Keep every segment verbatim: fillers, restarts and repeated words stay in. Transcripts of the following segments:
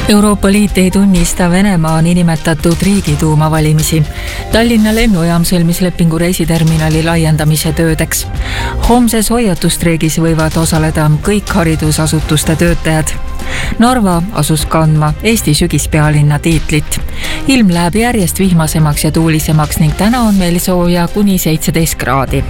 Euroopa Liit ei tunnista Venemaa niinimetatud riigiduuma valimisi. Tallinna lennujaam sõlmis lepingu reisiterminali laiendamise töödeks. Homses hoiatustreigis võivad osaleda kõik haridusasutuste töötajad. Narva asus kandma Eesti sügispealinna tiitlit. Ilm läheb järjest vihmasemaks ja tuulisemaks ning täna on meil sooja kuni seitseteist kraadi.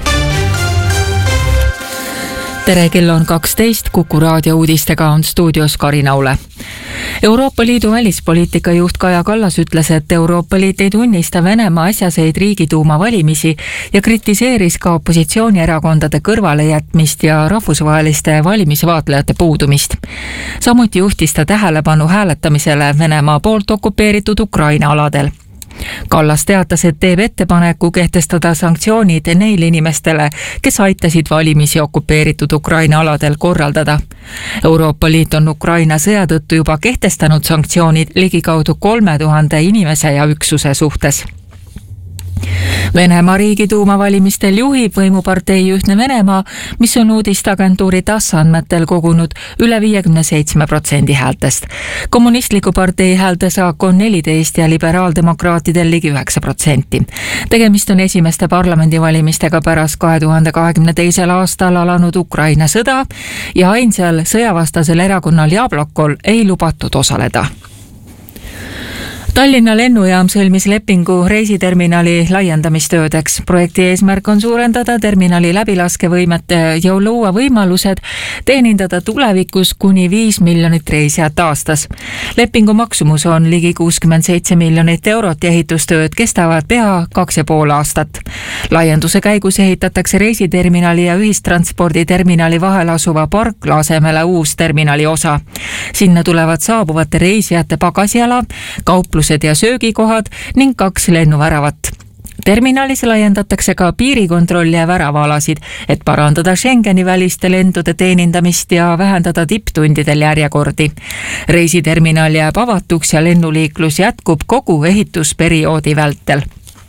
Tere, kell on kaksteist, Kuku raadio uudistega on stuudios Karina Ule. Euroopa Liidu välispoliitika juht Kaja Kallas ütles, et Euroopa Liit ei tunnista Venemaa asjaseid riigiduuma valimisi ja kritiseeris ka opositsioonierakondade kõrvalejätmist ja rahvusvaheliste valimisvaatlejate puudumist. Samuti juhtis ta tähelepanu hääletamisele Venemaa poolt okupeeritud Ukraina aladel. Kallas teatas, et teeb ettepaneku kehtestada sanktsioonid neile inimestele, kes aitasid valimisi okupeeritud Ukraina aladel korraldada. Euroopa Liit on Ukraina sõja tõttu juba kehtestanud sanktsioonid ligikaudu kolme tuhande inimese ja üksuse suhtes. Venemaa riigiduuma valimistel juhib võimupartei Ühtne Venemaa, mis on uudistagentuuri TASS andmetel kogunud üle viiekümne seitsme protsendi häältest. Kommunistliku partei häältesaak on neliteist ja liberaaldemokraatidel ligi üheksa protsenti. Tegemist on esimeste parlamendivalimistega pärast kahe tuhande kahekümne teisel aastal alanud Ukraina sõda ja ainsal sõjavastasel erakonnal Jablokol ei lubatud osaleda. Tallinna lennujaam sõlmis lepingu reisiterminali laiendamistöödeks. Projekti eesmärk on suurendada terminali läbilaskevõimet ja luua võimalused teenindada tulevikus kuni viis miljonit reisijat aastas. Lepingu maksumus on ligi kuuskümmend seitse miljonit eurot ja ehitustööd kestavad pea kaks ja pool aastat. Laienduse käigus ehitatakse reisiterminali ja ühistransporditerminali vahel asuva parkla asemele uus terminali osa. Sinna tulevad saabuvate reisijate pagasiala, kauplus ja söögikohad ning kaks lennuväravat. Terminalis laiendatakse ka piirikontrolli ja väravaalasid, et parandada Schengeni väliste lendude teenindamist ja vähendada tipptundidel järjekordi. Reisiterminal jääb avatuks ja lennuliiklus jätkub kogu ehitusperioodi vältel.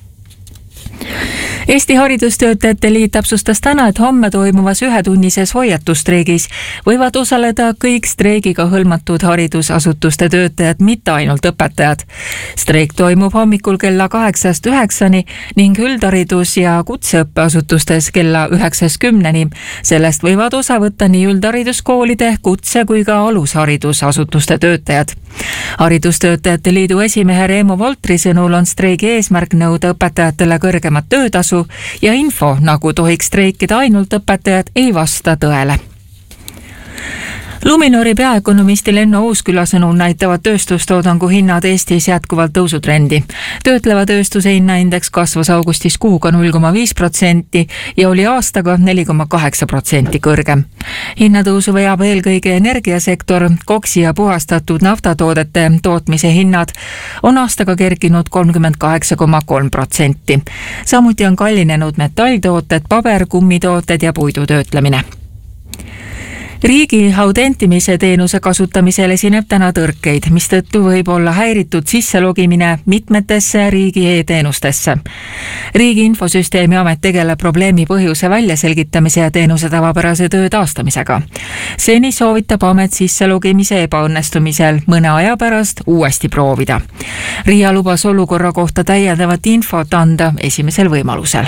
Eesti Haridustöötajate Liit täpsustas täna, et homme toimuvas ühetunnises hoiatustreigis võivad osaleda kõik streigiga hõlmatud haridusasutuste töötajad, mitte ainult õpetajad. Streik toimub hommikul kella kaheksast üheksani ning üldharidus- ja kutseõppeasutustes kella üheksast kümneni. Sellest võivad osa võtta nii üldhariduskoolide, kutse kui ka alusharidusasutuste töötajad. Haridustöötajate Liidu esimehe Reemo Voltri sõnul on streigi eesmärk nõuda õpetajatele kõrgemat töötasu ja info, nagu tohiks streikida ainult õpetajad, ei vasta tõele. Luminori peaökonomisti Lenno Uusküla sõnul näitavad tööstustoodangu hinnad Eestis jätkuvalt tõusutrendi. Töötleva tööstuse hinnaindeks kasvas augustis kuuga null koma viis protsenti ja oli aastaga neli koma kaheksa protsenti kõrgem. Hinnatõusu veab eelkõige energiasektor, koksi ja puhastatud naftatoodete tootmise hinnad on aastaga kerkinud kolmkümmend kaheksa koma kolm protsenti. Samuti on kallinenud metalltooted, paber, kummitooted ja puidu töötlemine. Riigi autentimise teenuse kasutamisel esineb täna tõrkeid, mistõttu võib olla häiritud sisselogimine mitmetesse riigi e-teenustesse. Riigi infosüsteemi amet tegeleb probleemi põhjuse väljaselgitamise ja teenuse tavapärase töö taastamisega. Seni soovitab amet sisselogimise ebaõnnestumisel mõne aja pärast uuesti proovida. Riia lubas olukorra kohta täiendavat infot anda esimesel võimalusel.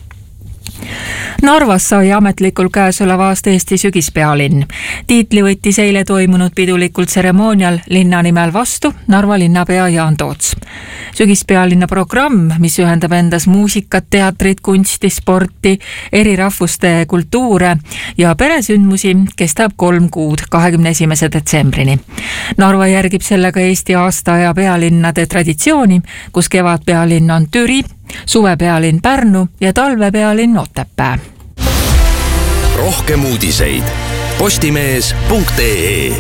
Narvas sai ametlikul käesoleva aasta Eesti sügispealinn. Tiitli võttis eile toimunud pidulikul tseremoonial linna nimel vastu Narva linnapea Jaan Toots. Sügispealinna programm, mis ühendab endas muusikat, teatrit, kunsti, sporti, eri rahvuste kultuure ja peresündmusi, kestab kolm kuud kahekümne esimese detsembrini. Narva järgib sellega Eesti aastaaja pealinnade traditsiooni, kus kevadpealinn on Türi, suvepealinn Pärnu ja talvepealinn Otepää. Rohkem uudiseid postimees punkt ee.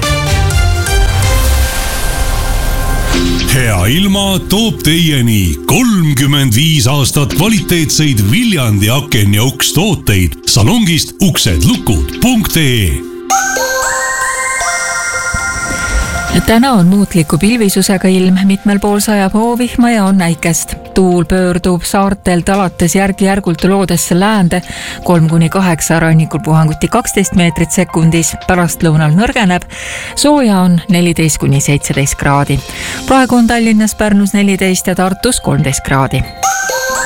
Hea ilma toob teieni kolmkümmend viis aastat kvaliteetseid Viljandi aken ja uks tooteid salongist uksedlukud punkt ee. täna on muutliku pilvisusega ilm, mitmel pool sajab hoovihma ja on näikest. Tuul pöördub saartelt alates järgi-järgult loodesse läände, kolm kuni kaheksa, rannikul puhanguti kaksteist meetrit sekundis, pärastlõunal nõrgeneb. Sooja on neliteist kuni seitseteist kraadi. Praegu on Tallinnas, Pärnus neliteist ja Tartus kolmteist kraadi.